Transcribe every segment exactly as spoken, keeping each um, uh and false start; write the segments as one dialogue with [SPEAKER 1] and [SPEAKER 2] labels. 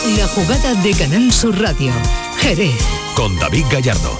[SPEAKER 1] La jugada de Canal Sur Radio. Jerez.
[SPEAKER 2] Con David Gallardo.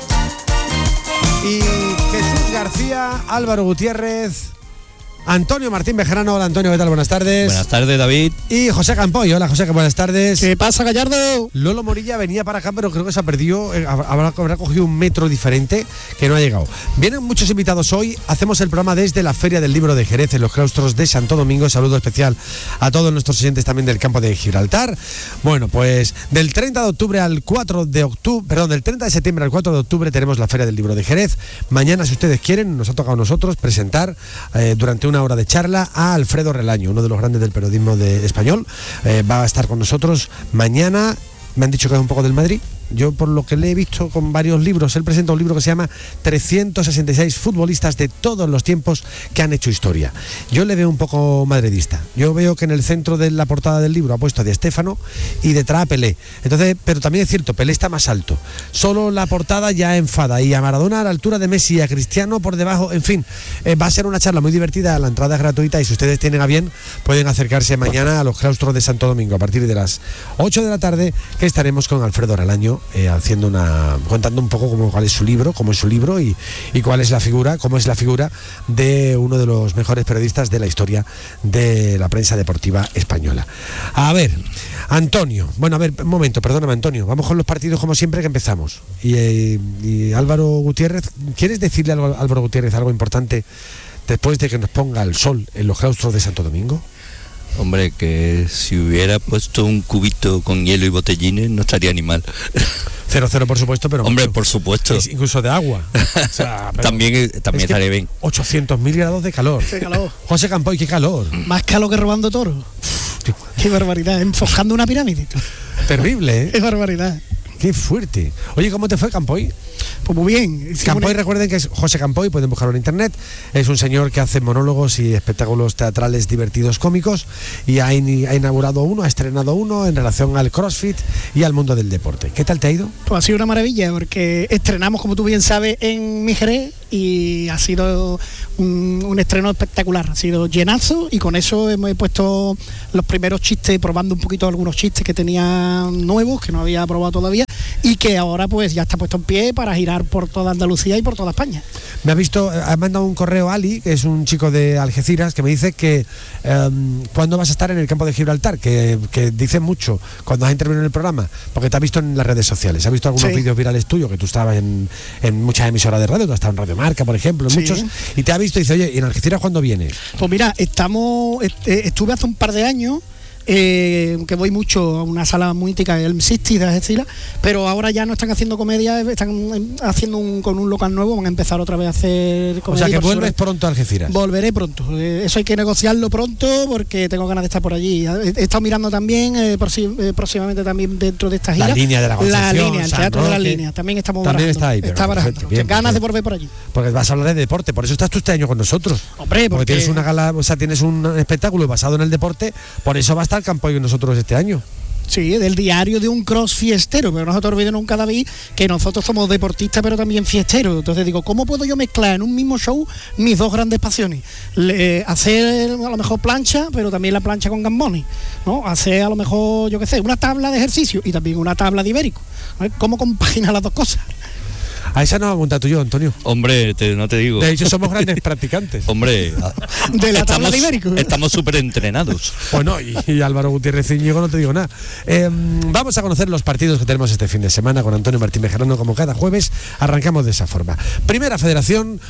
[SPEAKER 3] Y Jesús García, Álvaro Gutiérrez, Antonio Martín Bejarano. Hola Antonio, ¿qué tal? Buenas tardes.
[SPEAKER 4] Buenas tardes, David.
[SPEAKER 3] Y José Campoy. Hola José, buenas tardes.
[SPEAKER 5] ¿Qué pasa, Gallardo?
[SPEAKER 3] Lolo Morilla venía para acá, pero creo que se ha perdido, eh, habrá, habrá cogido un metro diferente que no ha llegado. Vienen muchos invitados hoy, hacemos el programa desde la Feria del Libro de Jerez, en los claustros de Santo Domingo. Saludo especial a todos nuestros oyentes también del campo de Gibraltar. Bueno, pues del treinta de octubre al cuatro de octubre, perdón, del treinta de septiembre al cuatro de octubre tenemos la Feria del Libro de Jerez. Mañana, si ustedes quieren, nos ha tocado a nosotros presentar eh, durante una hora de charla a Alfredo Relaño, uno de los grandes del periodismo de español. Eh, va a estar con nosotros mañana. Me han dicho que es un poco del Madrid. Yo, por lo que le he visto con varios libros, él presenta un libro que se llama trescientos sesenta y seis futbolistas de todos los tiempos que han hecho historia. Yo le veo un poco madridista. Yo veo que en el centro de la portada del libro ha puesto a Di Stéfano y detrás a Pelé. Entonces, pero también es cierto, Pelé está más alto. Solo la portada ya enfada. Y a Maradona a la altura de Messi, a Cristiano por debajo. En fin, eh, va a ser una charla muy divertida. La entrada es gratuita y si ustedes tienen a bien, pueden acercarse mañana a los claustros de Santo Domingo a partir de las ocho de la tarde, que estaremos con Alfredo Relaño. Eh, haciendo una contando un poco cómo, cuál es su libro, cómo es su libro y, y cuál es la figura, cómo es la figura de uno de los mejores periodistas de la historia de la prensa deportiva española. A ver, Antonio, bueno, a ver, un momento, perdóname Antonio, vamos con los partidos como siempre que empezamos. Y, eh, y Álvaro Gutiérrez, ¿quieres decirle a Álvaro Gutiérrez algo importante después de que nos ponga el sol en los claustros de Santo Domingo?
[SPEAKER 4] Hombre, que si hubiera puesto un cubito con hielo y botellines no estaría ni mal.
[SPEAKER 3] Cero, cero, por supuesto, pero...
[SPEAKER 4] Hombre,
[SPEAKER 3] mucho.
[SPEAKER 4] Por supuesto.
[SPEAKER 3] Es incluso de agua. O sea,
[SPEAKER 4] también también estaría bien.
[SPEAKER 3] ochocientos mil grados de calor.
[SPEAKER 5] Qué calor.
[SPEAKER 3] José Campoy, qué calor.
[SPEAKER 5] Más calor que robando toros. Qué barbaridad, enfoscando una pirámide.
[SPEAKER 3] Terrible, ¿eh?
[SPEAKER 5] Qué barbaridad.
[SPEAKER 3] Qué fuerte. Oye, ¿cómo te fue, Campoy?
[SPEAKER 5] Pues muy bien.
[SPEAKER 3] Campoy, recuerden que es José Campoy, pueden buscarlo en internet. Es un señor que hace monólogos y espectáculos teatrales divertidos, cómicos, y ha, in- ha inaugurado uno, ha estrenado uno en relación al CrossFit y al mundo del deporte. ¿Qué tal te ha ido?
[SPEAKER 5] Pues ha sido una maravilla, porque estrenamos, como tú bien sabes, en mi Jerez y ha sido un, un estreno espectacular. Ha sido llenazo y con eso hemos puesto los primeros chistes, probando un poquito algunos chistes que tenía nuevos, que no había probado todavía, y que ahora pues ya está puesto en pie para girar por toda Andalucía y por toda España.
[SPEAKER 3] Me ha visto, ha mandado un correo a Ali, que es un chico de Algeciras, que me dice que um, ¿cuándo vas a estar en el campo de Gibraltar? Que, que dice mucho cuando has intervenido en el programa, porque te ha visto en las redes sociales, ha visto algunos
[SPEAKER 5] sí.
[SPEAKER 3] vídeos virales tuyos, que tú estabas en, en muchas emisoras de radio, tú has estado en Radio Marca, por ejemplo, en
[SPEAKER 5] sí.
[SPEAKER 3] muchos, y te ha visto y dice, oye, ¿y en Algeciras cuándo vienes?
[SPEAKER 5] Pues mira, estamos, estuve hace un par de años, eh, que voy mucho a una sala muy mítica, el sesenta de Algeciras, pero ahora ya no están haciendo comedia, están haciendo un, con un local nuevo, van a empezar otra vez a hacer comedia.
[SPEAKER 3] O sea que vuelves
[SPEAKER 5] sobre...
[SPEAKER 3] pronto a Algeciras.
[SPEAKER 5] Volveré pronto, eh, eso hay que negociarlo pronto porque tengo ganas de estar por allí. He, he estado mirando también, eh, proxim, eh, próximamente también dentro de esta gira,
[SPEAKER 3] la línea de la Concepción,
[SPEAKER 5] la línea, el
[SPEAKER 3] San
[SPEAKER 5] Teatro
[SPEAKER 3] Roque,
[SPEAKER 5] de la Línea, también estamos
[SPEAKER 3] también
[SPEAKER 5] barajando,
[SPEAKER 3] está ahí, pero
[SPEAKER 5] está barajando.
[SPEAKER 3] perfecto, bien,
[SPEAKER 5] ganas
[SPEAKER 3] bien.
[SPEAKER 5] de volver por allí.
[SPEAKER 3] Porque vas a hablar de deporte, por eso estás tú este año con nosotros.
[SPEAKER 5] Hombre, porque,
[SPEAKER 3] porque tienes una gala, o sea, tienes un espectáculo basado en el deporte, por eso va a estar Campoy con nosotros este año.
[SPEAKER 5] Sí, del diario de un cross fiestero, pero no se te olvide nunca, David, que nosotros somos deportistas pero también fiesteros. Entonces digo, ¿cómo puedo yo mezclar en un mismo show mis dos grandes pasiones? Le, hacer a lo mejor plancha, pero también la plancha con gambones, ¿no? Hacer a lo mejor, yo qué sé, una tabla de ejercicio y también una tabla de ibérico. ¿Cómo compaginar las dos cosas?
[SPEAKER 3] A esa nos ha apuntado tú y yo, Antonio.
[SPEAKER 4] Hombre, te, no te digo.
[SPEAKER 3] De hecho, somos grandes practicantes.
[SPEAKER 4] Hombre,
[SPEAKER 5] de la tabla
[SPEAKER 4] estamos,
[SPEAKER 5] de ibérico.
[SPEAKER 4] Estamos súper entrenados.
[SPEAKER 3] Bueno, y, y Álvaro Gutiérrez Íñigo no te digo nada. Eh, vamos a conocer los partidos que tenemos este fin de semana con Antonio Martín Bejarano, como cada jueves. Arrancamos de esa forma. Primera Federación.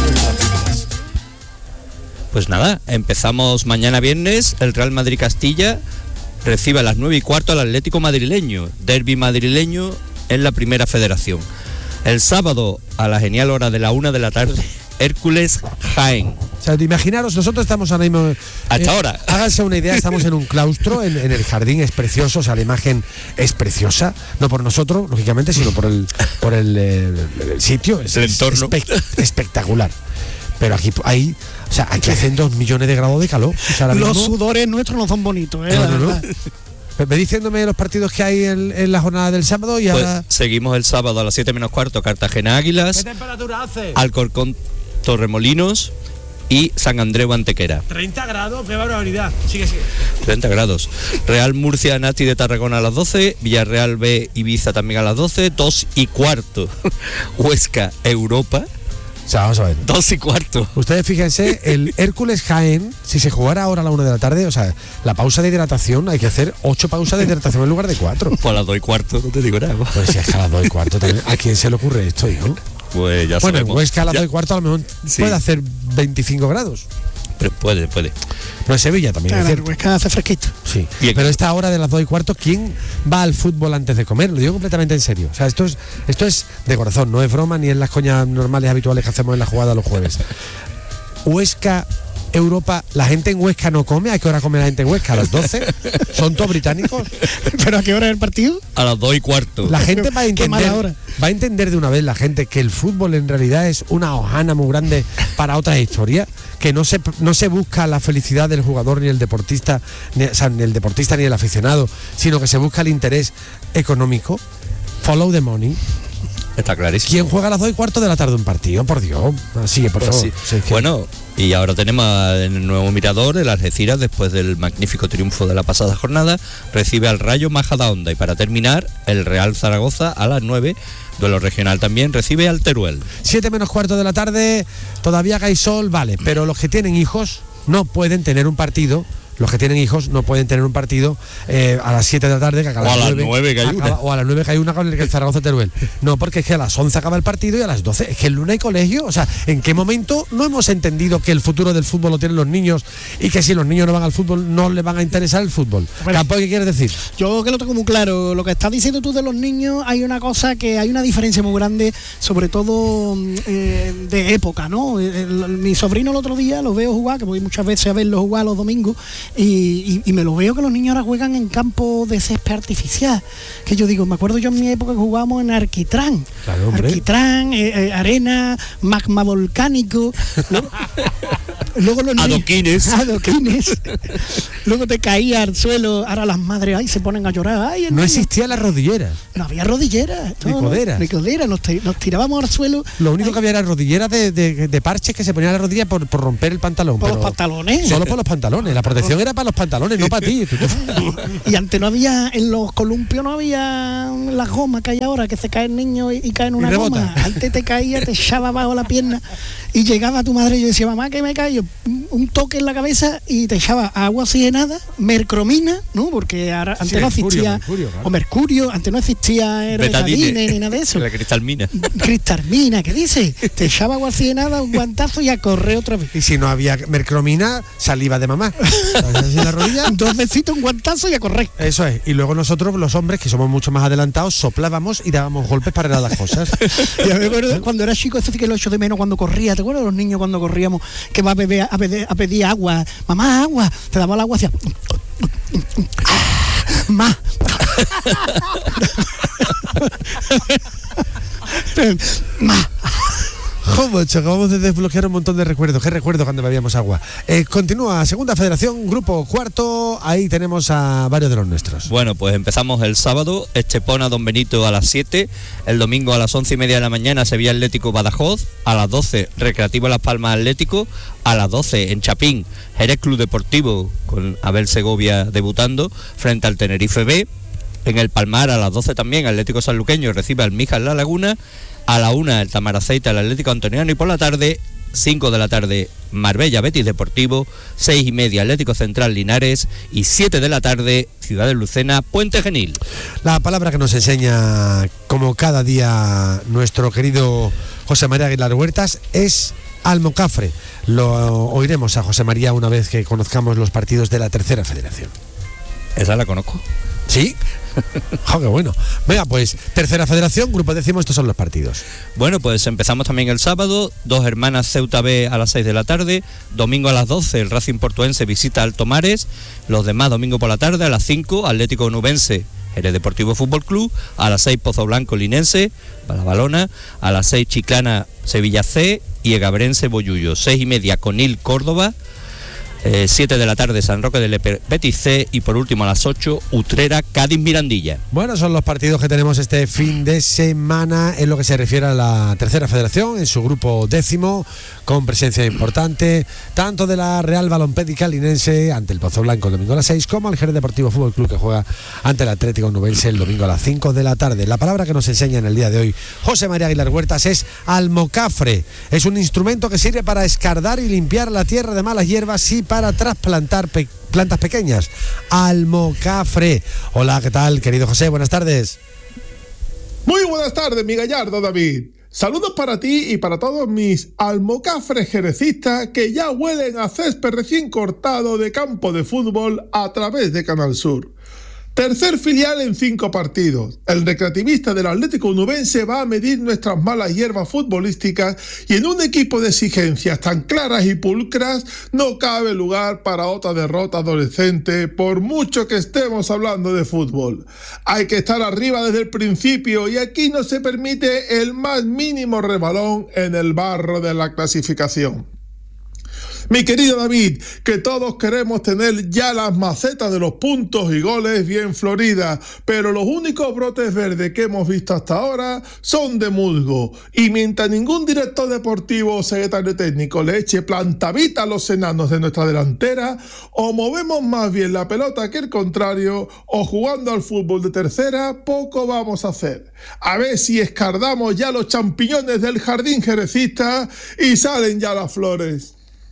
[SPEAKER 4] Pues nada, empezamos mañana viernes. El Real Madrid Castilla recibe a las nueve y cuarto al Atlético madrileño. Derbi madrileño en la Primera Federación. El sábado, a la genial hora de la una de la tarde, Hércules Jaén.
[SPEAKER 3] O sea, imaginaros, nosotros estamos ahora mismo...
[SPEAKER 4] Hasta
[SPEAKER 3] eh,
[SPEAKER 4] ahora.
[SPEAKER 3] Háganse una idea, estamos en un claustro, en, en el jardín, es precioso, o sea, la imagen es preciosa, no por nosotros, lógicamente, sino por el, por el, el, el sitio, es,
[SPEAKER 4] el entorno.
[SPEAKER 3] Es espe- espectacular. Pero aquí hay, o sea, aquí hacen dos millones de grados de calor. O sea, ahora
[SPEAKER 5] Los
[SPEAKER 3] mismo,
[SPEAKER 5] sudores nuestros no son bonitos, ¿eh?
[SPEAKER 3] no,
[SPEAKER 5] La
[SPEAKER 3] no, no.
[SPEAKER 5] verdad.
[SPEAKER 3] Ve diciéndome los partidos que hay en, en la jornada del sábado y
[SPEAKER 4] Pues
[SPEAKER 3] ahora...
[SPEAKER 4] seguimos el sábado a las siete menos cuarto, Cartagena Águilas.
[SPEAKER 3] ¿Qué temperatura hace?
[SPEAKER 4] Alcorcón Torremolinos. y San Andreu Antequera.
[SPEAKER 3] treinta grados, qué barbaridad. Sigue, sigue.
[SPEAKER 4] treinta grados. Real Murcia Nati de Tarragona a las doce, Villarreal B Ibiza también a las doce, dos y cuarto Huesca Europa.
[SPEAKER 3] O sea, vamos a ver.
[SPEAKER 4] Dos y cuarto.
[SPEAKER 3] Ustedes fíjense, el Hércules Jaén, si se jugara ahora a la una de la tarde, o sea, la pausa de hidratación, hay que hacer ocho pausas de hidratación en lugar de cuatro.
[SPEAKER 4] Pues a las dos y cuarto, no te digo nada.
[SPEAKER 3] Pues si es que a las dos y cuarto también. ¿A quién se le ocurre esto, hijo?
[SPEAKER 4] Pues ya
[SPEAKER 3] bueno,
[SPEAKER 4] sabemos.
[SPEAKER 3] Pues que a las
[SPEAKER 4] Ya.
[SPEAKER 3] dos y cuarto a lo mejor
[SPEAKER 4] Sí.
[SPEAKER 3] puede hacer veinticinco grados.
[SPEAKER 4] Pero puede, puede.
[SPEAKER 3] No es Sevilla también,
[SPEAKER 5] Claro,
[SPEAKER 3] es cierto.
[SPEAKER 5] es que hace fresquito.
[SPEAKER 3] Sí.
[SPEAKER 4] Y aquí-
[SPEAKER 3] Pero esta hora de las dos y cuarto, ¿quién va al fútbol antes de comer? Lo digo completamente en serio. O sea, esto es, esto es de corazón, no es broma ni en las coñas normales habituales que hacemos en la jugada los jueves. Huesca, Europa, ¿la gente en Huesca no come? ¿A qué hora come la gente en Huesca? ¿A las doce? ¿Son todos británicos?
[SPEAKER 5] ¿Pero a qué hora es el partido?
[SPEAKER 4] A las dos y cuarto.
[SPEAKER 3] La gente va a
[SPEAKER 5] Qué mala hora.
[SPEAKER 3] entender, va a entender de una vez la gente que el fútbol en realidad es una hojana muy grande para otras historias, que no se no se busca la felicidad del jugador ni el deportista, ni, o sea, ni el deportista ni el aficionado, sino que se busca el interés económico. Follow the money.
[SPEAKER 4] Está clarísimo.
[SPEAKER 3] ¿Quién juega a las dos y cuarto de la tarde un partido? Por Dios. Sigue, por
[SPEAKER 4] Pues
[SPEAKER 3] favor.
[SPEAKER 4] sí.
[SPEAKER 3] Sí, es que-
[SPEAKER 4] Bueno, y ahora tenemos en el nuevo Mirador, el Algeciras, después del magnífico triunfo de la pasada jornada, recibe al Rayo Majadahonda. Y para terminar, el Real Zaragoza a las nueve, duelo regional también, recibe al Teruel.
[SPEAKER 3] siete menos cuarto de la tarde, todavía que hay sol, vale, pero los que tienen hijos no pueden tener un partido. Los que tienen hijos no pueden tener un partido eh, a las siete de la tarde, que acaba
[SPEAKER 4] O a las
[SPEAKER 3] nueve,
[SPEAKER 4] nueve que hay
[SPEAKER 3] acaba-
[SPEAKER 4] una.
[SPEAKER 3] o a las nueve que hay una con el que el Zaragoza Teruel. No, porque es que a las once acaba el partido y a las doce es que el lunes hay colegio. O sea, ¿en qué momento no hemos entendido que el futuro del fútbol lo tienen los niños y que si los niños no van al fútbol no les van a interesar el fútbol?
[SPEAKER 5] Bueno.
[SPEAKER 3] Campo, ¿qué quieres decir?
[SPEAKER 5] Yo que lo tengo muy claro, lo que estás diciendo tú de los niños, hay una cosa que hay una diferencia muy grande, sobre todo mm, eh, de época, ¿no? El- el- mi sobrino el otro día lo veo jugar, que voy muchas veces a verlo jugar los domingos, y, y- y me lo veo que los niños ahora juegan en campo de césped artificial. Que yo digo, me acuerdo yo en mi época que jugábamos en Arquitrán.
[SPEAKER 3] Claro, hombre.
[SPEAKER 5] Arquitrán, eh, eh, arena, magma volcánico. Luego, luego los niños-
[SPEAKER 4] Adoquines.
[SPEAKER 5] Adoquines. Luego te caía al suelo, ahora las madres ay se ponen a llorar. Ay, el
[SPEAKER 3] No
[SPEAKER 5] niño.
[SPEAKER 3] existía la rodillera.
[SPEAKER 5] No había rodilleras.
[SPEAKER 3] Ni
[SPEAKER 5] no, no,
[SPEAKER 3] coderas.
[SPEAKER 5] Ni coderas, nos, ti- nos tirábamos al suelo.
[SPEAKER 3] Lo único
[SPEAKER 5] ay,
[SPEAKER 3] que había era rodilleras de, de, de parches que se ponían a la rodilla por, por romper el pantalón.
[SPEAKER 5] por
[SPEAKER 3] pero
[SPEAKER 5] los pantalones.
[SPEAKER 3] Solo por los pantalones. La protección era para los pantalones, no para ti. Tú te-
[SPEAKER 5] Y antes no había, en los columpios no había las gomas que hay ahora, que se cae el niño y, y cae en una
[SPEAKER 3] rebota.
[SPEAKER 5] goma. Antes te caía, te echaba abajo la pierna y llegaba tu madre y yo decía, mamá, que me cayó un toque en la cabeza y te echaba agua oxigenada, mercromina, ¿no? Porque ahora, antes
[SPEAKER 3] Sí,
[SPEAKER 5] no
[SPEAKER 3] mercurio,
[SPEAKER 5] existía,
[SPEAKER 3] mercurio, claro.
[SPEAKER 5] o mercurio, antes no existía eh, betadine ni nada de eso.
[SPEAKER 4] La cristalmina.
[SPEAKER 5] Cristalmina, ¿qué dice? Te echaba agua oxigenada, un guantazo y a correr otra vez.
[SPEAKER 3] Y si no había mercromina, saliva de mamá. ¿Sabes? Así en la rodilla.
[SPEAKER 5] Dos besitos, un guantazo y a correr.
[SPEAKER 3] Eso es. Y luego nosotros, los hombres, que somos mucho más adelantados, soplábamos y dábamos golpes para arreglar las cosas.
[SPEAKER 5] Yo me acuerdo cuando era chico, eso sí que lo echo de menos cuando corría. ¿Te acuerdas de los niños cuando corríamos? Que va a beber, a pedir, a pedir agua. Mamá, agua. Te daba el agua hacia. Más. Más.
[SPEAKER 3] Joder, acabamos de desbloquear un montón de recuerdos. ¿Qué recuerdo cuando bebíamos agua? Eh, continúa, segunda federación, grupo cuarto. Ahí tenemos a varios de los nuestros.
[SPEAKER 4] Bueno, pues empezamos el sábado, Estepona Don Benito a las siete, el domingo a las once y media de la mañana Sevilla Atlético Badajoz, a las doce Recreativo Las Palmas Atlético, a las doce en Chapín Jerez Club Deportivo con Abel Segovia debutando frente al Tenerife B, en el Palmar a las doce también Atlético Sanluqueño recibe al Mijas La Laguna, a la una el Tamaraceite al Atlético Antoniano y por la tarde cinco de la tarde Marbella Betis Deportivo, seis y media Atlético Central Linares y siete de la tarde Ciudad de Lucena Puente Genil.
[SPEAKER 3] La palabra que nos enseña, como cada día, nuestro querido José María Aguilar Huertas es almocafre. Lo oiremos a José María una vez que conozcamos los partidos de la tercera federación.
[SPEAKER 4] Esa la conozco.
[SPEAKER 3] ¿Sí? ¡Oh, qué bueno! Venga, pues, tercera federación, grupo décimo, estos son los partidos.
[SPEAKER 4] Bueno, pues empezamos también el sábado, Dos Hermanas Ceuta B a las seis de la tarde, domingo a las doce el Racing Portuense visita Alto Mares, los demás domingo por la tarde a las cinco Atlético Onubense Jerez Deportivo Fútbol Club, a las seis Pozo Blanco Linense, Balabalona, a las seis Chiclana Sevilla C y Egabrense Bollullo, seis y media Conil Córdoba, Eh, siete de la tarde, San Roque del Betis C, y por último a las ocho, Utrera, Cádiz, Mirandilla.
[SPEAKER 3] Bueno, son los partidos que tenemos este fin de semana en lo que se refiere a la tercera federación, en su grupo décimo, con presencia importante, tanto de la Real Balompédica Linense ante el Pozo Blanco el domingo a las seis, como el Jerez Deportivo Fútbol Club, que juega ante el Atlético Nubense el domingo a las cinco de la tarde. La palabra que nos enseña en el día de hoy José María Aguilar Huertas es almocafre. Es un instrumento que sirve para escardar y limpiar la tierra de malas hierbas y para trasplantar pe- plantas pequeñas. Almocafre. Hola, ¿qué tal, querido José? Buenas tardes.
[SPEAKER 2] Muy buenas tardes, mi gallardo David. Saludos para ti y para todos mis almocafres jerecistas que ya huelen a césped recién cortado de campo de fútbol a través de Canal Sur. Tercer filial en cinco partidos. El recreativista del Atlético Nubense va a medir nuestras malas hierbas futbolísticas y en un equipo de exigencias tan claras y pulcras no cabe lugar para otra derrota adolescente por mucho que estemos hablando de fútbol. Hay que estar arriba desde el principio y aquí no se permite el más mínimo rebalón en el barro de la clasificación. Mi querido David, que todos queremos tener ya las macetas de los puntos y goles bien floridas, pero los únicos brotes verdes que hemos visto hasta ahora son de musgo. Y mientras ningún director deportivo o secretario técnico le eche plantavita a los enanos de nuestra delantera, o movemos más bien la pelota que el contrario, o jugando al fútbol de tercera, poco vamos a hacer. A ver si escardamos ya los champiñones del jardín jerecista y salen ya las flores.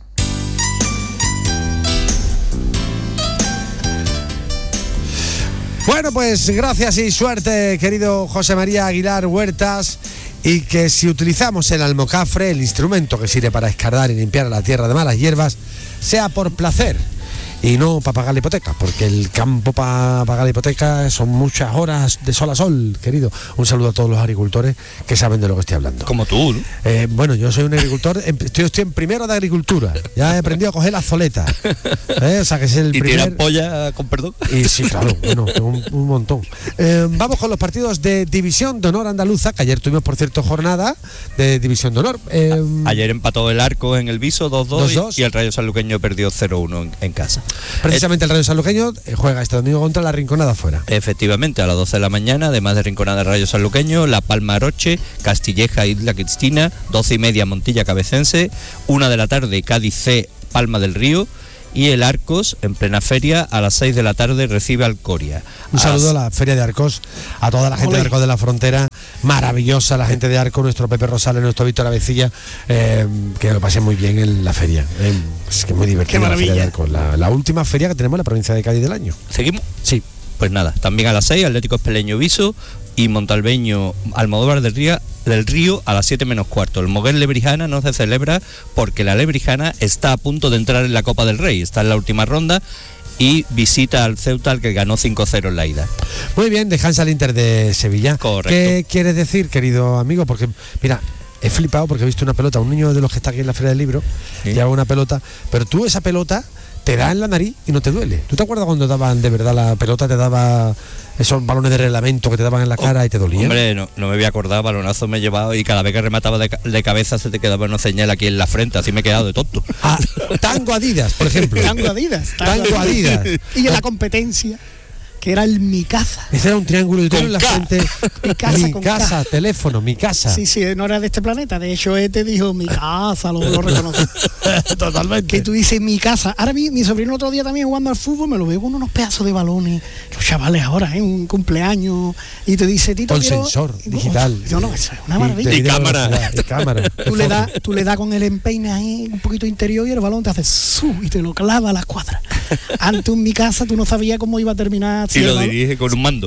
[SPEAKER 3] Bueno, pues gracias y suerte, querido José María Aguilar Huertas, y que si utilizamos el almocafre, el instrumento que sirve para escardar y limpiar la tierra de malas hierbas, sea por placer y no para pagar la hipoteca, porque el campo para pagar la hipoteca son muchas horas de sol a sol, querido. Un saludo a todos los agricultores que saben de lo que estoy hablando.
[SPEAKER 4] Como tú, ¿no?
[SPEAKER 3] Eh, bueno, yo soy un agricultor, estoy, estoy en primero de agricultura, ya he aprendido a coger la zoleta. ¿Eh? O sea que es el
[SPEAKER 4] ¿Y
[SPEAKER 3] primer...
[SPEAKER 4] tiras polla con perdón?
[SPEAKER 3] Y sí, claro, bueno, un, un montón. Eh, vamos con los partidos de División de Honor Andaluza, que ayer tuvimos, por cierto, jornada de División de Honor. Eh,
[SPEAKER 4] Ayer empató el Arco en el Viso dos dos,
[SPEAKER 3] dos dos.
[SPEAKER 4] Y, y el Rayo Sanluqueño perdió cero uno en, en casa.
[SPEAKER 3] Precisamente el Rayo Sanluqueño juega este domingo contra la Rinconada fuera.
[SPEAKER 4] Efectivamente, a las doce de la mañana, además de Rinconada, Rayo Sanluqueño, La Palma Aroche, Castilleja, Isla Cristina, doce y media Montilla Cabecense, una de la tarde Cádiz C, Palma del Río, y el Arcos, en plena feria, a las seis de la tarde recibe al Coria.
[SPEAKER 3] Un
[SPEAKER 4] a
[SPEAKER 3] saludo
[SPEAKER 4] las...
[SPEAKER 3] a la Feria de Arcos, a toda la gente
[SPEAKER 5] Olé.
[SPEAKER 3] de Arcos de la Frontera, maravillosa la gente de Arcos, nuestro Pepe Rosales, nuestro Víctor Avecilla, eh, que lo pasé muy bien en la feria. Eh, es que muy divertida la Feria de Arcos, la, la última feria que tenemos en la provincia de Cádiz del año.
[SPEAKER 4] ¿Seguimos?
[SPEAKER 3] Sí.
[SPEAKER 4] Pues nada, también a las seis, Atlético Espeleño Viso y Montalbeño Almodóvar del Río, del Río a las siete menos cuarto. El Moguer Lebrijana no se celebra porque la Lebrijana está a punto de entrar en la Copa del Rey, está en la última ronda y visita al Ceuta, al que ganó cinco cero en la ida.
[SPEAKER 3] Muy bien, descansa el Inter de Sevilla.
[SPEAKER 4] Correcto.
[SPEAKER 3] ¿Qué quieres decir, querido amigo? Porque, mira, he flipado porque he visto una pelota, un niño de los que está aquí en la Feria del Libro,
[SPEAKER 4] ¿Sí?
[SPEAKER 3] lleva una pelota, pero tú esa pelota te da en la nariz y no te duele. ¿Tú te acuerdas cuando daban de verdad la pelota, te daba esos balones de reglamento que te daban en la cara y te dolían?
[SPEAKER 4] Hombre, no, no me había acordado, balonazo me he llevado y cada vez que remataba de, de cabeza se te quedaba una señal aquí en la frente, así me he quedado de tonto.
[SPEAKER 3] Ah, Tango Adidas, por ejemplo.
[SPEAKER 5] Tango Adidas.
[SPEAKER 3] Tango Adidas.
[SPEAKER 5] Y en la competencia, que era el Mi Casa.
[SPEAKER 3] Ese era un triángulo y
[SPEAKER 4] Con
[SPEAKER 3] en la
[SPEAKER 4] K.
[SPEAKER 3] frente.
[SPEAKER 5] Mi casa
[SPEAKER 3] Mi
[SPEAKER 5] con
[SPEAKER 3] casa,
[SPEAKER 5] K.
[SPEAKER 3] teléfono, mi casa.
[SPEAKER 5] Sí, sí, no era de este planeta. De hecho, este dijo Mi Casa, lo, lo reconoce.
[SPEAKER 3] Totalmente.
[SPEAKER 5] Que tú dices Mi Casa. Ahora mi, mi sobrino otro día también jugando al fútbol, me lo veo con unos pedazos de balones. Los chavales ahora, ¿eh? Un cumpleaños. Y te dice, Tito,
[SPEAKER 3] Con
[SPEAKER 5] quiero...
[SPEAKER 3] sensor
[SPEAKER 5] y-
[SPEAKER 3] digital.
[SPEAKER 5] Yo no, eso es una
[SPEAKER 3] Y
[SPEAKER 5] maravilla.
[SPEAKER 3] de
[SPEAKER 4] Y
[SPEAKER 3] video
[SPEAKER 4] cámara.
[SPEAKER 3] velocidad, y cámara.
[SPEAKER 5] Tú le das tú le das con el empeine ahí un poquito interior y el balón te hace su y te lo clava a la cuadra. Antes en Mi Casa tú no sabías cómo iba a terminar.
[SPEAKER 4] Y
[SPEAKER 5] si el
[SPEAKER 4] lo
[SPEAKER 5] balón-
[SPEAKER 4] dirige con un mando.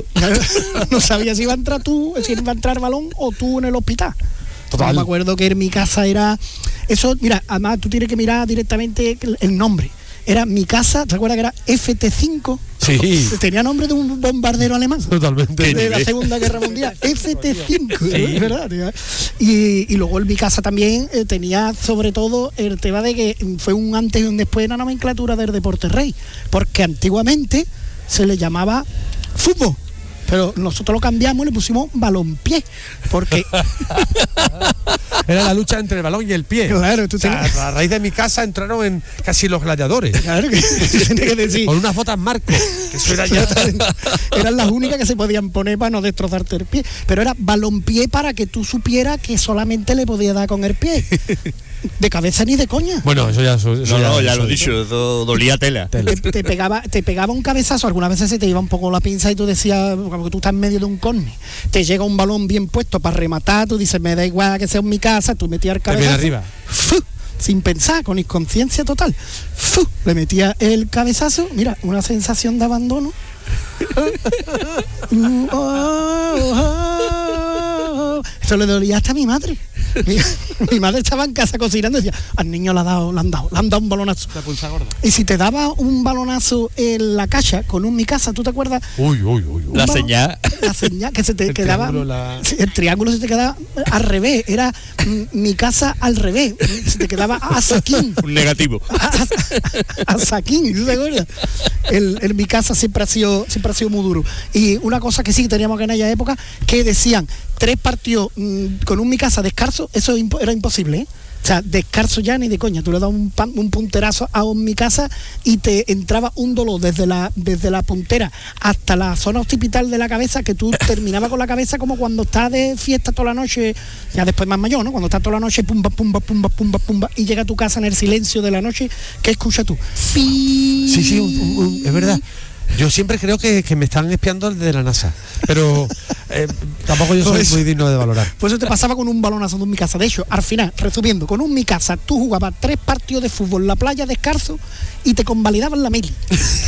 [SPEAKER 5] no sabías si iba a entrar tú, si iba a entrar el balón o tú en el hospital.
[SPEAKER 3] Total.
[SPEAKER 5] Yo me acuerdo que en Mi Casa era eso, mira, además tú tienes que mirar directamente el, el nombre. Era Mi Casa, ¿te acuerdas que era F T cinco?
[SPEAKER 3] Sí.
[SPEAKER 5] Tenía nombre de un bombardero alemán.
[SPEAKER 3] Totalmente.
[SPEAKER 5] De la Segunda Guerra Mundial. F T cinco, es verdad, tío. Y, y luego el Mi Casa también eh, tenía sobre todo el tema de que fue un antes y un después en la nomenclatura del deporte rey. Porque antiguamente se le llamaba fútbol. pero nosotros lo cambiamos y le pusimos balompié, porque
[SPEAKER 3] era la lucha entre el balón y el pie.
[SPEAKER 5] Claro, tú
[SPEAKER 3] o sea,
[SPEAKER 5] tienes...
[SPEAKER 3] a raíz de mi casa entraron en casi los gladiadores.
[SPEAKER 5] Claro que tienes que decir.
[SPEAKER 3] Con unas botas Marco, que eso era ya...
[SPEAKER 5] Eran las únicas que se podían poner para no destrozarte el pie. Pero era balompié para que tú supieras que solamente le podía dar con el pie. De cabeza ni de coña.
[SPEAKER 3] Bueno, eso ya... Eso
[SPEAKER 4] no,
[SPEAKER 3] ya,
[SPEAKER 4] no, ya
[SPEAKER 3] eso,
[SPEAKER 4] lo he dicho, eso dolía tela.
[SPEAKER 3] tela.
[SPEAKER 5] Te, te, pegaba, te pegaba un cabezazo, algunas veces se te iba un poco la pinza y tú decías, como que tú estás en medio de un córner, te llega un balón bien puesto para rematar, tú dices, me da igual que sea en mi casa, tú metías el cabezazo.
[SPEAKER 3] arriba.
[SPEAKER 5] ¡Fu! Sin pensar, con inconsciencia total. ¡Fu! Le metía el cabezazo, mira, una sensación de abandono. Esto le dolía hasta a mi madre. Mi, mi madre estaba en casa cocinando y decía, al niño le, ha dado, le han dado, le han dado un balonazo.
[SPEAKER 3] La pulsa gorda.
[SPEAKER 5] Y si te daba un balonazo en la cacha con un mi casa, ¿tú te acuerdas?
[SPEAKER 3] Uy, uy, uy. uy.
[SPEAKER 4] La
[SPEAKER 5] balón,
[SPEAKER 4] señal.
[SPEAKER 5] La señal que se te
[SPEAKER 3] el
[SPEAKER 5] quedaba.
[SPEAKER 3] Triángulo, la...
[SPEAKER 5] El triángulo se te quedaba al revés. Era mm, mi casa al revés. Se te quedaba a saquín.
[SPEAKER 4] Un negativo.
[SPEAKER 5] A, a, a saquín, ¿tú te acuerdas? El, el mi casa siempre ha sido siempre ha sido muy duro. Y una cosa que sí que teníamos que en aquella época, que decían tres partidos mmm, con un mi casa descalzo, eso impo- era imposible, ¿eh? O sea, descalzo ya ni de coña. Tú le das un, pan, un punterazo a un mi casa y te entraba un dolor desde la desde la puntera hasta la zona occipital de la cabeza, que tú terminabas con la cabeza como cuando estás de fiesta toda la noche, ya después más mayor, ¿no? Cuando estás toda la noche, pumba, pumba, pumba, pumba, pumba, y llega a tu casa en el silencio de la noche, ¿qué escuchas tú? ¡Pi!
[SPEAKER 3] Sí, sí, un, un, un, es verdad. Yo siempre creo que, que me están espiando desde la NASA, pero eh, tampoco yo soy muy digno de valorar.
[SPEAKER 5] Pues eso te pasaba con un balonazo de un mi casa. De hecho, al final, resumiendo, con un mi casa tú jugabas tres partidos de fútbol en la playa descalzo y te convalidaban la mili.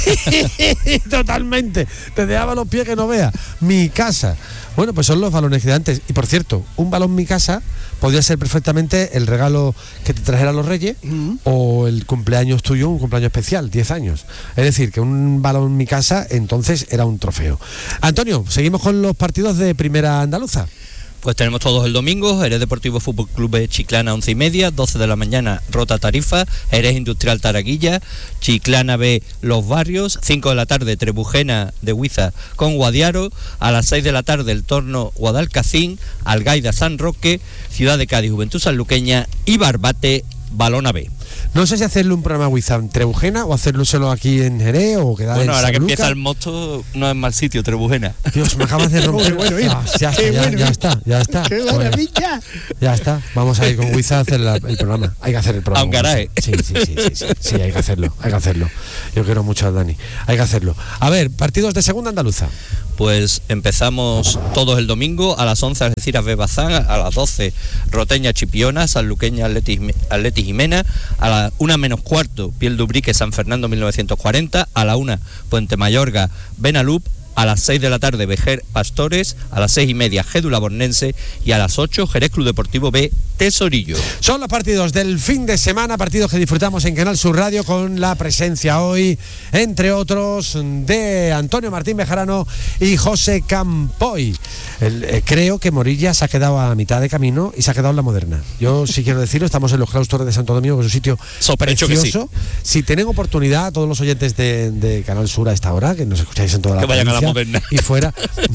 [SPEAKER 3] Totalmente, te dejaba los pies que no veas. Mi casa. Bueno, pues son los balones gigantes. Y por cierto, un balón mi casa podía ser perfectamente el regalo que te trajeran los Reyes, uh-huh, o el cumpleaños tuyo, un cumpleaños especial, diez años. Es decir, que un balón mi casa entonces era un trofeo. Antonio, seguimos con los partidos de Primera Andaluza.
[SPEAKER 4] Pues tenemos todos el domingo: Jerez Deportivo Fútbol Club de Chiclana, once y media, doce de la mañana Rota Tarifa, Jerez Industrial Taraguilla, Chiclana B Los Barrios, cinco de la tarde Trebujena de Huiza con Guadiaro, a las seis de la tarde el Torno Guadalcacín, Algaida San Roque, Ciudad de Cádiz Juventud Sanluqueña y Barbate Balona B.
[SPEAKER 3] No sé si hacerle un programa Wizam Trebujena o hacerlo solo aquí en Jerez o quedar
[SPEAKER 4] bueno,
[SPEAKER 3] en
[SPEAKER 4] ahora
[SPEAKER 3] San
[SPEAKER 4] que
[SPEAKER 3] Lucas.
[SPEAKER 4] empieza el mosto, no es mal sitio, Trebujena.
[SPEAKER 3] Dios, me acabas de romper.
[SPEAKER 5] Bueno,
[SPEAKER 3] ah, ya, está, ya, ya está, ya está.
[SPEAKER 5] ¡Qué
[SPEAKER 3] Bueno,
[SPEAKER 5] maravilla!
[SPEAKER 3] ya está, vamos a ir con Wizam a hacer la, el programa. Hay que hacer el programa.
[SPEAKER 4] A un garaje.
[SPEAKER 3] Sí, sí, sí, sí, sí, sí, hay que hacerlo, hay que hacerlo. Yo quiero mucho a Dani, hay que hacerlo. A ver, partidos de Segunda Andaluza.
[SPEAKER 4] Pues empezamos todos el domingo a las once Algeciras B Bazán, a las doce Roteña Chipiona, Sanluqueña Atleti Jimena, a la una menos cuarto Piel d'Ubrique San Fernando mil novecientos cuarenta, a la una Puente Mayorga Benalup, a las seis de la tarde Vejer Pastores, a las seis y media Gédula Bornense y a las ocho Jerez Club Deportivo B Tesorillo.
[SPEAKER 3] Son los partidos del fin de semana, partidos que disfrutamos en Canal Sur Radio con la presencia hoy, entre otros, de Antonio Martín Bejarano y José Campoy. El, eh, creo que Morilla se ha quedado a mitad de camino y se ha quedado en la Moderna. Yo sí quiero decirlo, estamos en los claustros de Santo Domingo, que es un sitio
[SPEAKER 4] Sospecho
[SPEAKER 3] precioso.
[SPEAKER 4] que sí.
[SPEAKER 3] Si tienen oportunidad, todos los oyentes de, de Canal Sur a esta hora, que nos escucháis en toda la
[SPEAKER 4] Que vayan a la
[SPEAKER 3] provincia
[SPEAKER 4] Moderna
[SPEAKER 3] y fuera,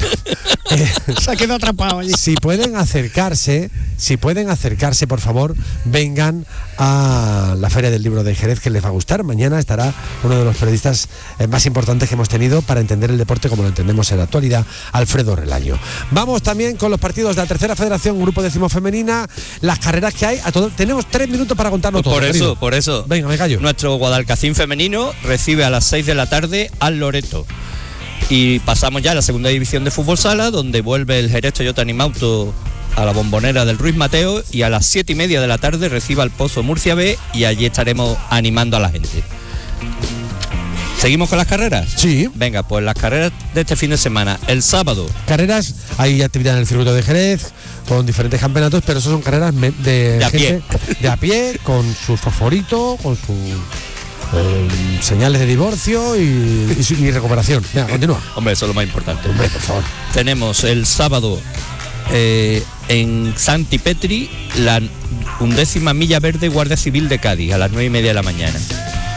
[SPEAKER 3] eh,
[SPEAKER 5] Se ha quedado atrapado allí.
[SPEAKER 3] si pueden acercarse, si pueden acercarse, por favor, vengan a la Feria del Libro de Jerez, que les va a gustar. Mañana estará uno de los periodistas eh, más importantes que hemos tenido para entender el deporte como lo entendemos en la actualidad, Alfredo Relaño. Vamos también con los partidos de la Tercera Federación, Grupo Décimo Femenina, las carreras que hay. A todo, tenemos tres minutos para contarlo todo.
[SPEAKER 4] Por eso,
[SPEAKER 3] querido.
[SPEAKER 4] por eso.
[SPEAKER 3] Venga, me callo.
[SPEAKER 4] Nuestro Guadalcacín femenino recibe a las seis de la tarde al Loreto. Y pasamos ya a la segunda división de fútbol sala, donde vuelve el Jerez Toyota Animauto a la Bombonera del Ruiz Mateo, y a las siete y media de la tarde recibe al Pozo Murcia B, y allí estaremos animando a la gente. ¿Seguimos con las carreras?
[SPEAKER 3] Sí.
[SPEAKER 4] Venga, pues las carreras de este fin de semana. El sábado.
[SPEAKER 3] Carreras, hay actividad en el circuito de Jerez, con diferentes campeonatos, pero eso son carreras me- de,
[SPEAKER 4] De a
[SPEAKER 3] gente de a pie, con sus fosforitos, con sus eh, señales de divorcio y, y, su- y recuperación. Venga, continúa.
[SPEAKER 4] Hombre, eso es lo más importante.
[SPEAKER 3] Hombre, por favor.
[SPEAKER 4] Tenemos el sábado eh, en Santi Petri la undécima milla verde Guardia Civil de Cádiz a las nueve y media de la mañana.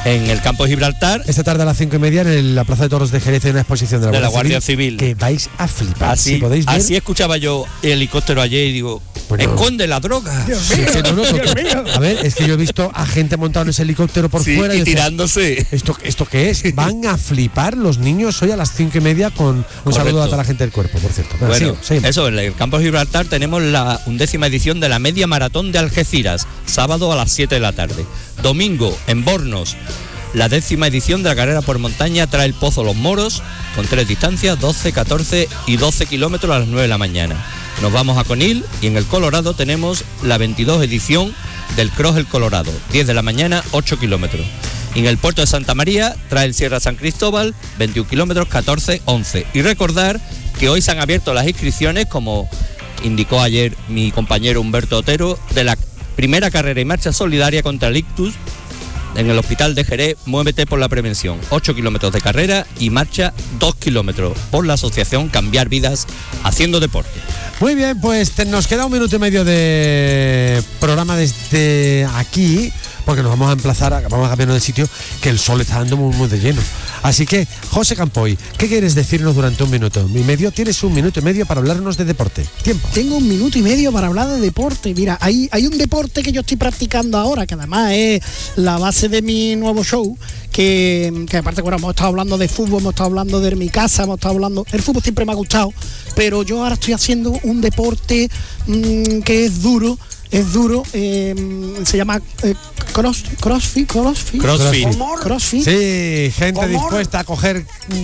[SPEAKER 4] en el campo de Gibraltar.
[SPEAKER 3] Esta tarde a las cinco y media en el- la Plaza de Toros de Jerez hay una exposición de la,
[SPEAKER 4] De la
[SPEAKER 3] Guardia,
[SPEAKER 4] Guardia Civil.
[SPEAKER 3] que vais a flipar.
[SPEAKER 4] Así,
[SPEAKER 3] si podéis ver.
[SPEAKER 4] así escuchaba yo el helicóptero ayer y digo,
[SPEAKER 3] Bueno.
[SPEAKER 4] esconde la droga.
[SPEAKER 3] Sí, sí, no, no, to- a ver, es que yo he visto a gente montada en ese helicóptero por
[SPEAKER 4] Sí,
[SPEAKER 3] fuera
[SPEAKER 4] y
[SPEAKER 3] yo decía,
[SPEAKER 4] tirándose.
[SPEAKER 3] ¿Esto, ¿Esto qué es? Van a flipar los niños hoy a las cinco y media con un
[SPEAKER 4] Correcto.
[SPEAKER 3] saludo a toda la gente del cuerpo, por cierto. Venga,
[SPEAKER 4] Bueno,
[SPEAKER 3] sigue, sigue.
[SPEAKER 4] eso, en el campo de Gibraltar tenemos la undécima edición de la media maratón de Algeciras, sábado a las siete de la tarde. Domingo, en Bornos, la décima edición de la carrera por montaña trae el Pozo Los Moros, con tres distancias, doce, catorce y doce kilómetros a las nueve de la mañana. Nos vamos a Conil y en el Colorado tenemos la veintidós edición del Cross El Colorado, diez de la mañana, ocho kilómetros. Y en el puerto de Santa María trae el Sierra San Cristóbal, veintiún kilómetros, catorce, once. Y recordar que hoy se han abierto las inscripciones, como indicó ayer mi compañero Humberto Otero, de la primera carrera y marcha solidaria contra el ictus en el Hospital de Jerez. Muévete por la prevención, ocho kilómetros de carrera y marcha dos kilómetros por la asociación Cambiar Vidas Haciendo Deporte.
[SPEAKER 3] Muy bien, pues te- nos queda un minuto y medio de programa desde aquí, porque nos vamos a emplazar, a- vamos a cambiarnos de sitio, que el sol está dando muy, muy de lleno. Así que, José Campoy, ¿qué quieres decirnos durante un minuto y medio? Tienes un minuto y medio para hablarnos de deporte. Tiempo.
[SPEAKER 5] Tengo un minuto y medio para hablar de deporte. Mira, hay, hay un deporte que yo estoy practicando ahora, que además es la base de mi nuevo show, que, que aparte, bueno, hemos estado hablando de fútbol, hemos estado hablando de mi casa, hemos estado hablando... El fútbol siempre me ha gustado, pero yo ahora estoy haciendo un deporte mmm, que es duro, es duro, eh, se llama eh, cross, crossfit, crossfit.
[SPEAKER 4] Crossfit.
[SPEAKER 5] Crossfit.
[SPEAKER 3] Sí, gente dispuesta a coger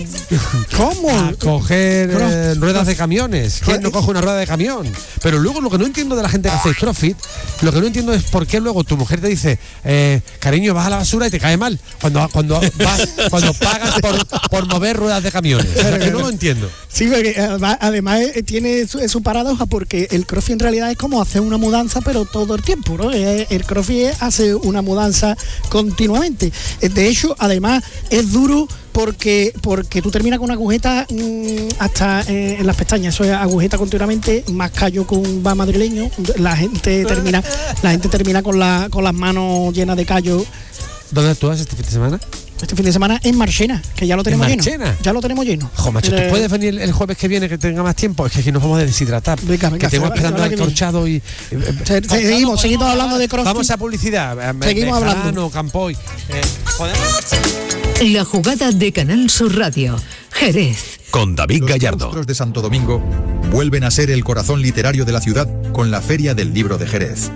[SPEAKER 5] ¿Cómo?
[SPEAKER 3] a coger
[SPEAKER 5] Cross-
[SPEAKER 3] eh, ruedas de camiones. ¿Quién no coge una rueda de camión? Pero luego lo que no entiendo de la gente que hace CrossFit, lo que no entiendo es por qué luego tu mujer te dice, eh, cariño, vas a la basura y te cae mal cuando cuando vas, cuando pagas por, por mover ruedas de camiones. O sea, que no lo entiendo.
[SPEAKER 5] Sí, porque además, además eh, tiene su, su paradoja, porque el crossfit en realidad es como hacer una mudanza, pero todo el tiempo, ¿no? Eh, El crossfit hace una mudanza continuamente. Eh, De hecho, además es duro porque porque tú terminas con una agujeta mmm, hasta eh, en las pestañas. Eso es agujeta continuamente, más callo con un va madrileño. La gente termina la gente termina con la con las manos llenas de callo.
[SPEAKER 3] ¿Dónde actúas este fin de semana?
[SPEAKER 5] Este fin de semana en Marchena, que ya lo tenemos lleno.
[SPEAKER 3] Marchena?
[SPEAKER 5] Ya lo tenemos lleno.
[SPEAKER 3] Jo, macho, ¿tú
[SPEAKER 5] Eh,
[SPEAKER 3] puedes venir el, el jueves que viene que tenga más tiempo? Es que aquí nos vamos a deshidratar.
[SPEAKER 5] Venga, venga,
[SPEAKER 3] que tengo
[SPEAKER 5] se va-
[SPEAKER 3] esperando
[SPEAKER 5] se va
[SPEAKER 3] al
[SPEAKER 5] que viene.
[SPEAKER 3] corchado y...
[SPEAKER 5] se- Seguimos, seguimos hablando de crossfit.
[SPEAKER 3] Vamos a publicidad. Eh,
[SPEAKER 5] Seguimos
[SPEAKER 3] Bejarano,
[SPEAKER 5] hablando.
[SPEAKER 3] Campoy. Eh, ¿podemos?
[SPEAKER 1] La jugada de Canal Sur Radio. Jerez.
[SPEAKER 6] Con David
[SPEAKER 7] Los
[SPEAKER 6] Gallardo.
[SPEAKER 7] claustros de Santo Domingo vuelven a ser el corazón literario de la ciudad con la Feria del Libro de Jerez.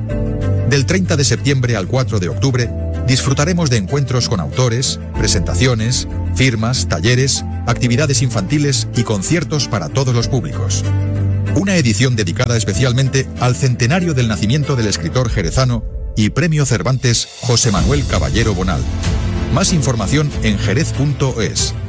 [SPEAKER 7] Del treinta de septiembre al cuatro de octubre disfrutaremos de encuentros con autores, presentaciones, firmas, talleres, actividades infantiles y conciertos para todos los públicos. Una edición dedicada especialmente al centenario del nacimiento del escritor jerezano y Premio Cervantes José Manuel Caballero Bonal. Más información en jerez punto es.